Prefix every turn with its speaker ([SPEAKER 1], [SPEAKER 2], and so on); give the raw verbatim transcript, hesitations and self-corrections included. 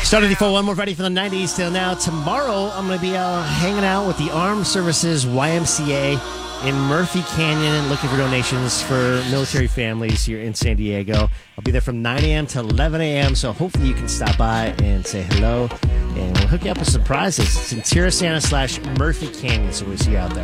[SPEAKER 1] Started the four one, we're ready for the nineties till now. Tomorrow, I'm going to be uh, hanging out with the Armed Services Y M C A in Murphy Canyon, looking for donations for military families here in San Diego. I'll be there from nine a.m. to eleven a.m., so hopefully you can stop by and say hello, and we'll hook you up with some prizes. It's in Terrasana slash Murphy Canyon, so we'll see you out there.